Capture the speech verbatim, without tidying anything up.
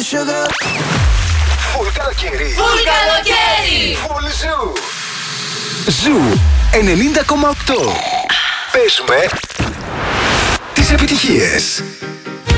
sugar. Φουλ καλοκαίρι. Φουλ καλοκαίρι. Φουλ ζου. Ζου ενενήντα κόμμα οκτώ. Παίζουμε τις επιτυχίες.